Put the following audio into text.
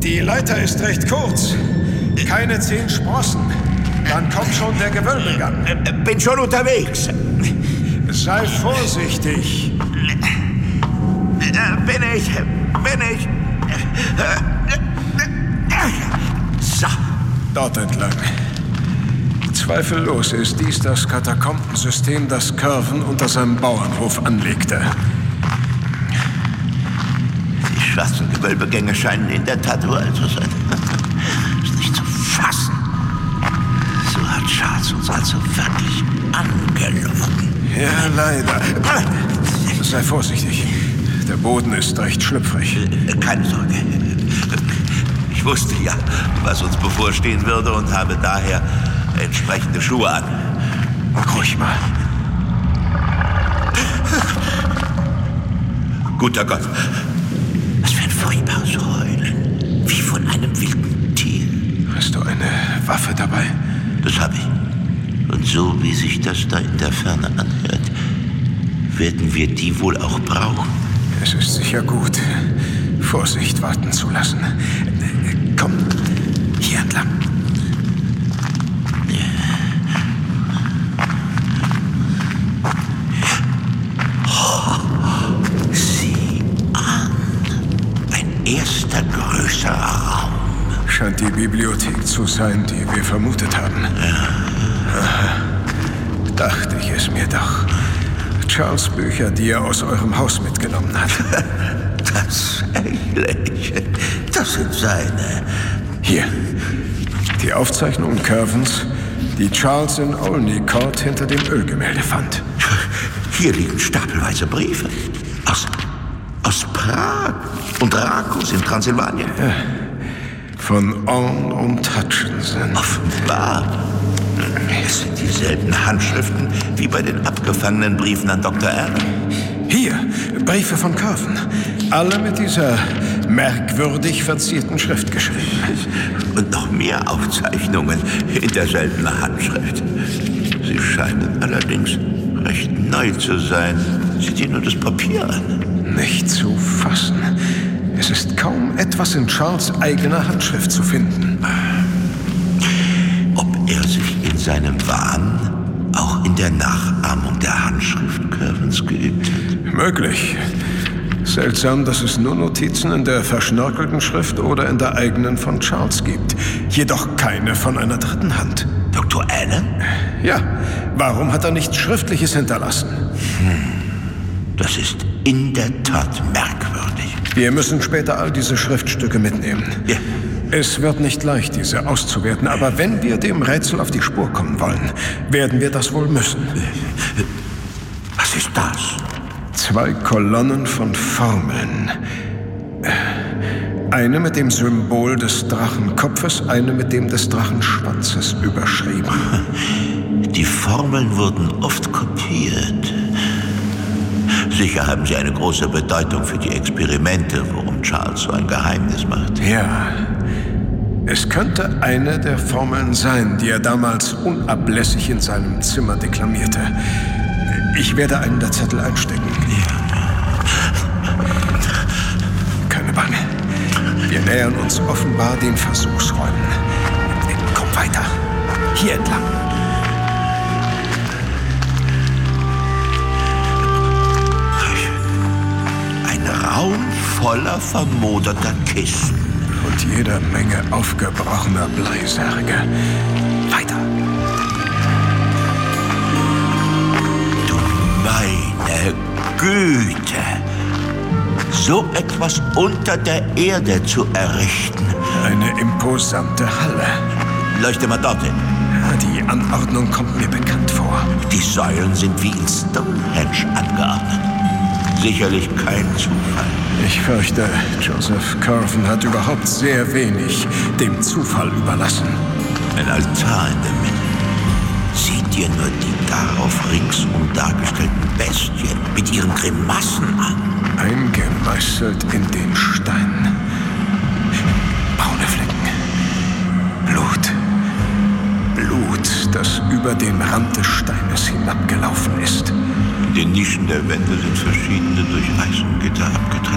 Die Leiter ist recht kurz. Keine 10 Sprossen. Dann kommt schon der Gewölbegang. Bin schon unterwegs. Sei vorsichtig. Bin ich. So. Dort entlang. Zweifellos ist dies das Katakombensystem, das Curwen unter seinem Bauernhof anlegte. Die schwarzen Gewölbegänge scheinen in der Tat uralt zu sein. Ist nicht zu fassen. So hat Charles uns also wirklich angelogen. Ja, leider. Sei vorsichtig. Der Boden ist recht schlüpfrig. Keine Sorge. Ich wusste ja, was uns bevorstehen würde und habe daher entsprechende Schuhe an. Ruhig mal. Guter Gott. Was für ein furchtbares Heulen. Wie von einem wilden Tier. Hast du eine Waffe dabei? Das habe ich. Und so wie sich das da in der Ferne anhört, werden wir die wohl auch brauchen. Es ist sicher gut, Vorsicht walten zu lassen. Komm, hier entlang. Sieh an. Ein erster größerer Raum. Scheint die Bibliothek zu sein, die wir vermutet haben. Aha. Dachte ich es mir doch. Charles' Bücher, die er aus eurem Haus mitgenommen hat. Tatsächlich. Das sind seine. Hier. Die Aufzeichnungen Curwens, die Charles in Olney Court hinter dem Ölgemälde fand. Hier liegen stapelweise Briefe. Aus Prag und Rakus in Transsilvanien. Ja. Von Orne und Hutchinson. Offenbar. Es sind dieselben Handschriften wie bei den abgefangenen Briefen an Dr. Allen. Hier, Briefe von Curwen. Alle mit dieser merkwürdig verzierten Schrift geschrieben. Und noch mehr Aufzeichnungen in derselben Handschrift. Sie scheinen allerdings recht neu zu sein. Sieh dir nur das Papier an. Nicht zu fassen. Es ist kaum etwas in Charles' eigener Handschrift zu finden. Ob er sich in seinem Wahn auch in der Nachahmung der Handschrift Curwens geübt hat? Möglich. Seltsam, dass es nur Notizen in der verschnörkelten Schrift oder in der eigenen von Charles gibt. Jedoch keine von einer dritten Hand. Dr. Allen? Ja. Warum hat er nichts Schriftliches hinterlassen? Das ist in der Tat merkwürdig. Wir müssen später all diese Schriftstücke mitnehmen. Ja. Es wird nicht leicht, diese auszuwerten, aber wenn wir dem Rätsel auf die Spur kommen wollen, werden wir das wohl müssen. Was ist das? 2 Kolonnen von Formeln. Eine mit dem Symbol des Drachenkopfes, eine mit dem des Drachenschwanzes überschrieben. Die Formeln wurden oft kopiert. Sicher haben sie eine große Bedeutung für die Experimente, worum Charles so ein Geheimnis macht. Ja. Es könnte eine der Formeln sein, die er damals unablässig in seinem Zimmer deklamierte. Ich werde einen der Zettel einstecken. Keine Bange. Wir nähern uns offenbar den Versuchsräumen. Komm weiter. Hier entlang. Ein Raum voller vermoderter Kisten. Und jeder Menge aufgebrochener Bleisärge. Weiter. Du meine Güte! So etwas unter der Erde zu errichten. Eine imposante Halle. Leuchte mal dorthin. Die Anordnung kommt mir bekannt vor. Die Säulen sind wie in Stonehenge angeordnet. Sicherlich kein Zufall. Ich fürchte, Joseph Curwen hat überhaupt sehr wenig dem Zufall überlassen. Ein Altar in der Mitte. Sieh dir nur die darauf ringsum dargestellten Bestien mit ihren Grimassen an. Eingemeißelt in den Stein. Braune Flecken. Blut. Blut, das über den Rand des Steines hinabgelaufen ist. In den Nischen der Wände sind verschiedene durch Eisengitter abgetrennte